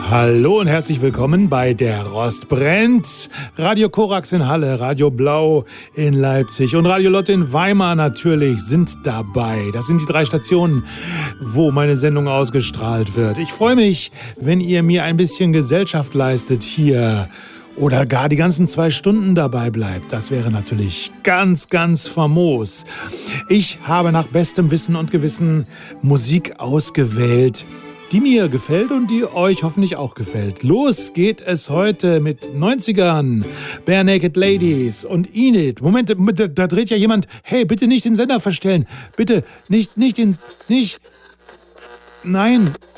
Hallo und herzlich willkommen bei Der Rost brennt. Radio Korax in Halle, Radio Blau in Leipzig und Radio Lotte in Weimar natürlich sind dabei. Das sind die 3 Stationen, wo meine Sendung ausgestrahlt wird. Ich freue mich, wenn ihr mir ein bisschen Gesellschaft leistet hier oder gar die ganzen 2 Stunden dabei bleibt. Das wäre natürlich ganz, ganz famos. Ich habe nach bestem Wissen und Gewissen Musik ausgewählt, die mir gefällt und die euch hoffentlich auch gefällt. Los geht es heute mit 90ern, Bare Naked Ladies und Enid. Moment, da dreht ja jemand. Hey, bitte nicht den Sender verstellen. Bitte, nicht. Nein,